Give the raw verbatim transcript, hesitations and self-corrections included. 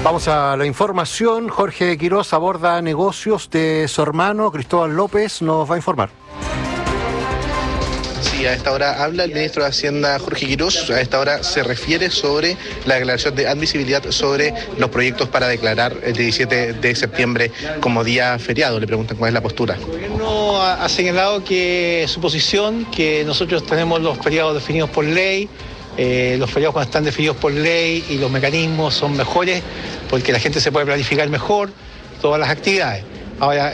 Vamos a la información. Jorge Quirós aborda negocios de su hermano Cristóbal López. Nos va a informar. Sí, a esta hora habla el ministro de Hacienda, Jorge Quirós. A esta hora se refiere sobre la declaración de admisibilidad sobre los proyectos para declarar el diecisiete de septiembre como día feriado. Le preguntan cuál es la postura. El gobierno ha señalado que su posición, que nosotros tenemos los feriados definidos por ley. Eh, los feriados cuando están definidos por ley y los mecanismos son mejores porque la gente se puede planificar mejor todas las actividades. Ahora,